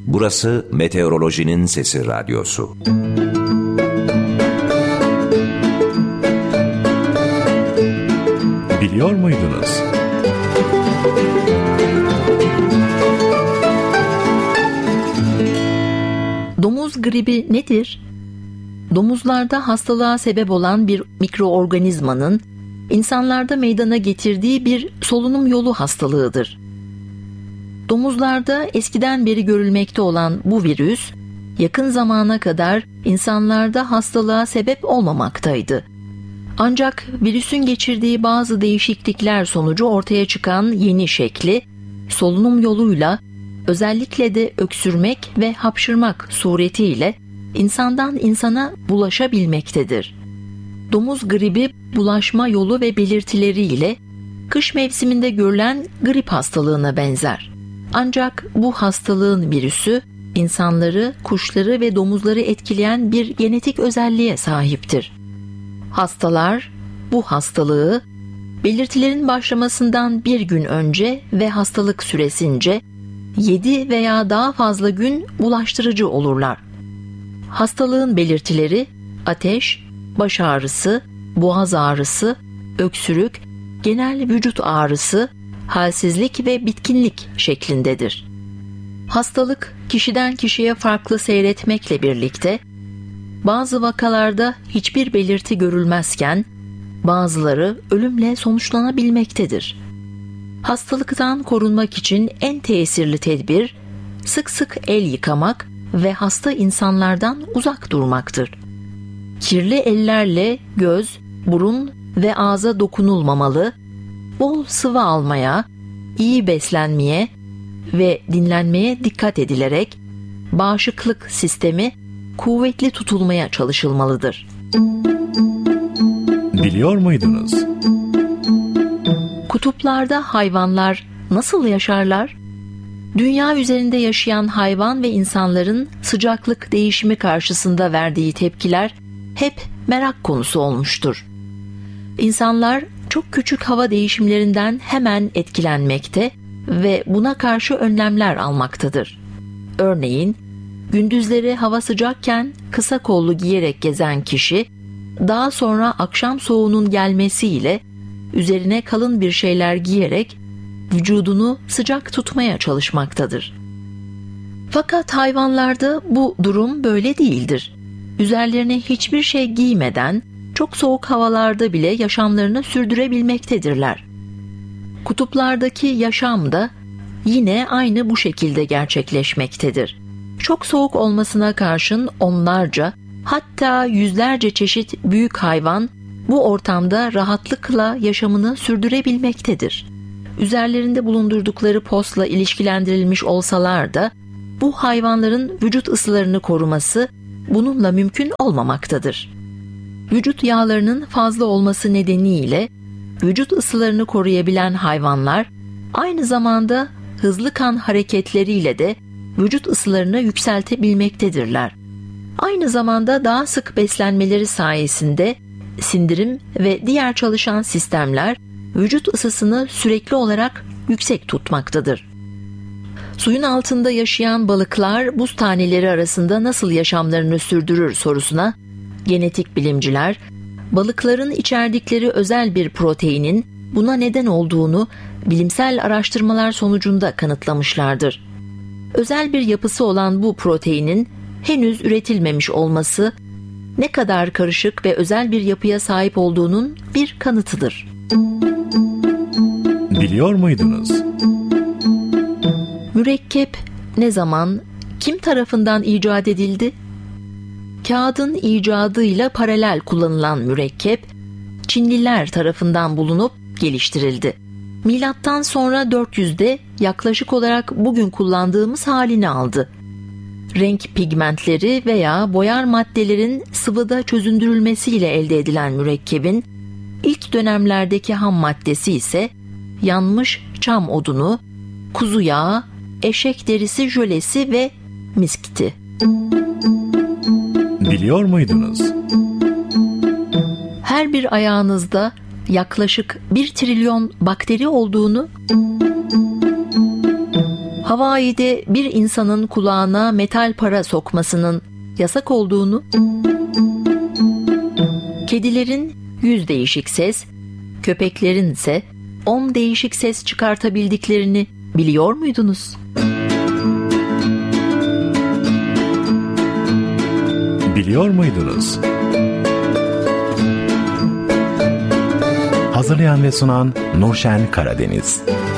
Burası Meteorolojinin Sesi Radyosu. Biliyor muydunuz? Domuz gribi nedir? Domuzlarda hastalığa sebep olan bir mikroorganizmanın insanlarda meydana getirdiği bir solunum yolu hastalığıdır. Domuzlarda eskiden beri görülmekte olan bu virüs, yakın zamana kadar insanlarda hastalığa sebep olmamaktaydı. Ancak virüsün geçirdiği bazı değişiklikler sonucu ortaya çıkan yeni şekli, solunum yoluyla, özellikle de öksürmek ve hapşırmak suretiyle insandan insana bulaşabilmektedir. Domuz gribi bulaşma yolu ve belirtileriyle kış mevsiminde görülen grip hastalığına benzer. Ancak bu hastalığın virüsü insanları, kuşları ve domuzları etkileyen bir genetik özelliğe sahiptir. Hastalar bu hastalığı belirtilerin başlamasından bir gün önce ve hastalık süresince 7 veya daha fazla gün bulaştırıcı olurlar. Hastalığın belirtileri ateş, baş ağrısı, boğaz ağrısı, öksürük, genel vücut ağrısı, halsizlik ve bitkinlik şeklindedir. Hastalık kişiden kişiye farklı seyretmekle birlikte bazı vakalarda hiçbir belirti görülmezken bazıları ölümle sonuçlanabilmektedir. Hastalıktan korunmak için en tesirli tedbir sık sık el yıkamak ve hasta insanlardan uzak durmaktır. Kirli ellerle göz, burun ve ağza dokunulmamalı, bol sıvı almaya, iyi beslenmeye ve dinlenmeye dikkat edilerek bağışıklık sistemi kuvvetli tutulmaya çalışılmalıdır. Biliyor muydunuz? Kutuplarda hayvanlar nasıl yaşarlar? Dünya üzerinde yaşayan hayvan ve insanların sıcaklık değişimi karşısında verdiği tepkiler hep merak konusu olmuştur. İnsanlar çok küçük hava değişimlerinden hemen etkilenmekte ve buna karşı önlemler almaktadır. Örneğin, gündüzleri hava sıcakken kısa kollu giyerek gezen kişi, daha sonra akşam soğuğunun gelmesiyle üzerine kalın bir şeyler giyerek vücudunu sıcak tutmaya çalışmaktadır. Fakat hayvanlarda bu durum böyle değildir. Üzerlerine hiçbir şey giymeden çok soğuk havalarda bile yaşamlarını sürdürebilmektedirler. Kutuplardaki yaşam da yine aynı bu şekilde gerçekleşmektedir. Çok soğuk olmasına karşın onlarca, hatta yüzlerce çeşit büyük hayvan bu ortamda rahatlıkla yaşamını sürdürebilmektedir. Üzerlerinde bulundurdukları postla ilişkilendirilmiş olsalar da bu hayvanların vücut ısılarını koruması bununla mümkün olmamaktadır. Vücut yağlarının fazla olması nedeniyle vücut ısılarını koruyabilen hayvanlar aynı zamanda hızlı kan hareketleriyle de vücut ısılarını yükseltebilmektedirler. Aynı zamanda daha sık beslenmeleri sayesinde sindirim ve diğer çalışan sistemler vücut ısısını sürekli olarak yüksek tutmaktadır. Suyun altında yaşayan balıklar buz taneleri arasında nasıl yaşamlarını sürdürür sorusuna genetik bilimciler, balıkların içerdikleri özel bir proteinin buna neden olduğunu bilimsel araştırmalar sonucunda kanıtlamışlardır. Özel bir yapısı olan bu proteinin henüz üretilmemiş olması, ne kadar karışık ve özel bir yapıya sahip olduğunun bir kanıtıdır. Biliyor muydunuz? Mürekkep ne zaman, kim tarafından icat edildi? Kağıdın icadıyla paralel kullanılan mürekkep, Çinliler tarafından bulunup geliştirildi. Milattan sonra 400'de yaklaşık olarak bugün kullandığımız halini aldı. Renk pigmentleri veya boyar maddelerin sıvıda çözündürülmesiyle elde edilen mürekkebin ilk dönemlerdeki ham maddesi ise yanmış çam odunu, kuzu yağı, eşek derisi jölesi ve miskti. Biliyor muydunuz? Her bir ayağınızda yaklaşık 1 trilyon bakteri olduğunu, Hawaii'de bir insanın kulağına metal para sokmasının yasak olduğunu, kedilerin 100 değişik ses, köpeklerin ise 10 değişik ses çıkartabildiklerini biliyor muydunuz? Biliyor muydunuz? Hazırlayan ve sunan Nurşen Karadeniz.